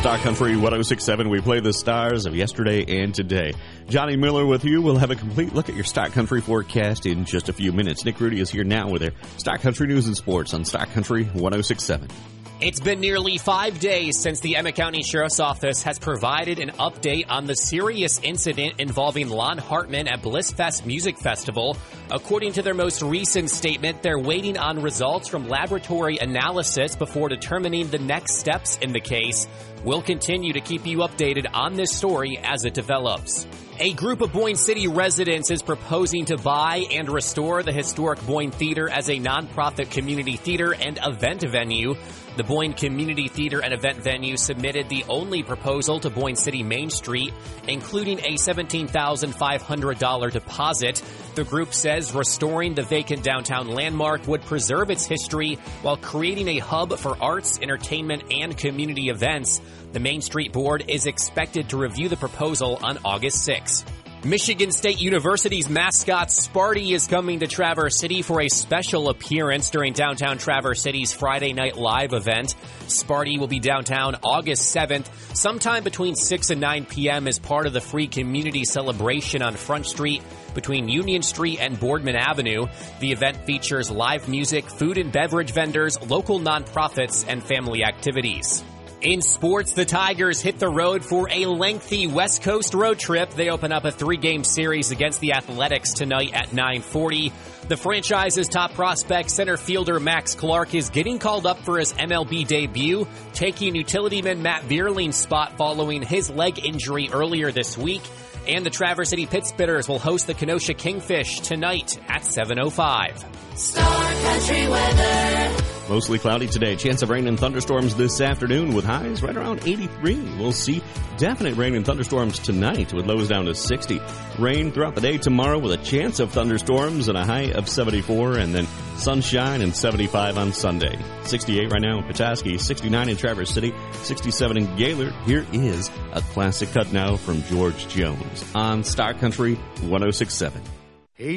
Star Country 106.7. We play the stars of yesterday and today. Johnny Miller with you. We'll have a complete look at your Star Country forecast in just a few minutes. Nick Rudy is here now with their Star Country News and Sports on Star Country 106.7. It's been nearly 5 days since the Emmett County Sheriff's Office has provided an update on the serious incident involving Lon Hartman at Blissfest Music Festival. According to their most recent statement, they're waiting on results from laboratory analysis before determining the next steps in the case. We'll continue to keep you updated on this story as it develops. A group of Boyne City residents is proposing to buy and restore the historic Boyne Theater as a nonprofit community theater and event venue. The Boyne Community Theater and Event Venue submitted the only proposal to Boyne City Main Street, including a $17,500 deposit. The group says restoring the vacant downtown landmark would preserve its history while creating a hub for arts, entertainment, and community events. The Main Street Board is expected to review the proposal on August 6th. Michigan State University's mascot Sparty is coming to Traverse City for a special appearance during downtown Traverse City's Friday Night Live event. Sparty will be downtown August 7th, sometime between 6 and 9 p.m. as part of the free community celebration on Front Street between Union Street and Boardman Avenue. The event features live music, food and beverage vendors, local nonprofits, and family activities. In sports, the Tigers hit the road for a lengthy West Coast road trip. They open up a 3-game series against the Athletics tonight at 9:40. The franchise's top prospect, center fielder Max Clark, is getting called up for his MLB debut, taking utilityman Matt Vierling's spot following his leg injury earlier this week. And the Traverse City Pittsbitters will host the Kenosha Kingfish tonight at 7:05. Star Country weather. Mostly cloudy today. Chance of rain and thunderstorms this afternoon with highs right around 83. We'll see definite rain and thunderstorms tonight with lows down to 60. Rain throughout the day tomorrow with a chance of thunderstorms and a high of 74. And then sunshine and 75 on Sunday. 68 right now in Petoskey, 69 in Traverse City, 67 in Gaylord. Here is a classic cut now from George Jones on Star Country 106.7.